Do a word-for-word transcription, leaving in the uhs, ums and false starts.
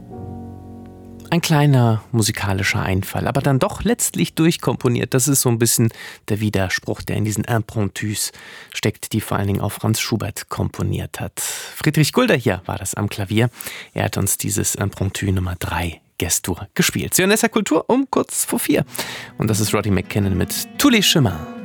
Ein kleiner musikalischer Einfall, aber dann doch letztlich durchkomponiert. Das ist so ein bisschen der Widerspruch, der in diesen Impromptus steckt, die vor allen Dingen auch Franz Schubert komponiert hat. Friedrich Gulder hier war das am Klavier. Er hat uns dieses Impromptu Nummer drei Gestur gespielt. Sie hören S R Kultur um kurz vor vier. Und das ist Roddy McKinnon mit Tous les chemins.